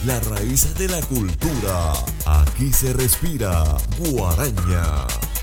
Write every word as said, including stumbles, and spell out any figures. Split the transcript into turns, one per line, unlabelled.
las raíces de la cultura. Aquí se respira guaraña.